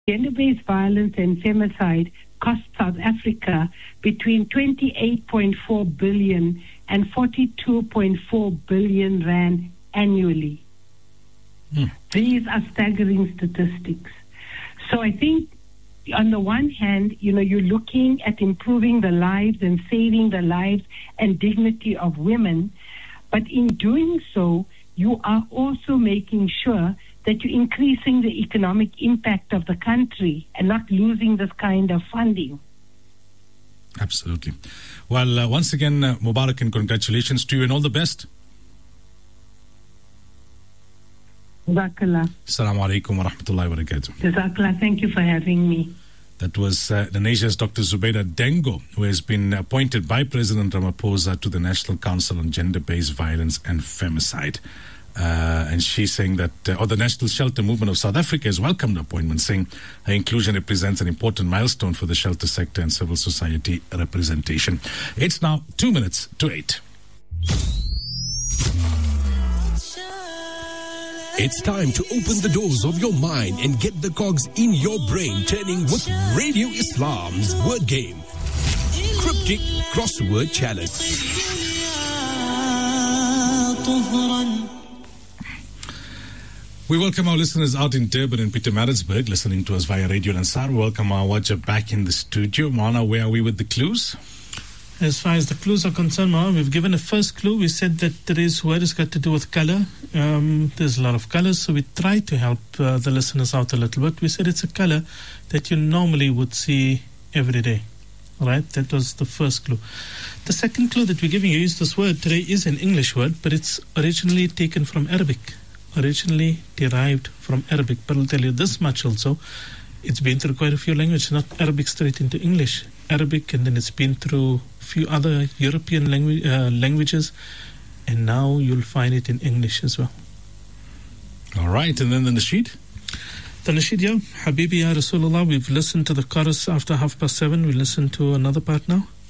Gender-based violence and femicide cost South Africa between 28.4 billion and 42.4 billion rand annually. These are staggering statistics. So I think on the one hand, you're looking at improving the lives and saving the lives and dignity of women, but in doing so, you are also making sure that you're increasing the economic impact of the country and not losing this kind of funding. Absolutely. Well, once again, Mubarak, and congratulations to you and all the best. Jazakallah. Assalamu alaikum wa rahmatullahi wa barakatuh. Jazakallah. Thank you for having me. That was the nation's Dr. Zubeida Dengo, who has been appointed by President Ramaphosa to the National Council on Gender-Based Violence and Femicide. And she's saying that, the National Shelter Movement of South Africa has welcomed the appointment, saying her inclusion represents an important milestone for the shelter sector and civil society representation. It's now 2 minutes to 8. It's time to open the doors of your mind and get the cogs in your brain turning with Radio Islam's word game. Cryptic Crossword Challenge. We welcome our listeners out in Durban and Pietermaritzburg listening to us via Radio Ansar. We welcome our watcher back in the studio. Mana, where are we with the clues? As far as the clues are concerned, Mama, we've given a first clue. We said that today's word has got to do with color. There's a lot of colors, so we try to help the listeners out a little bit. We said it's a color that you normally would see every day. All right, that was the first clue. The second clue that we're giving you is this word today is an English word, but it's originally taken from Arabic. Originally derived from Arabic. But I'll tell you this much also. It's been through quite a few languages, not Arabic straight into English. Arabic, and then it's been through a few other European languages, and now you'll find it in English as well. All right, and then the nasheed? The nasheed, yeah. Habibi ya Rasulullah. We've listened to the chorus after 7:30. We'll listen to another part now.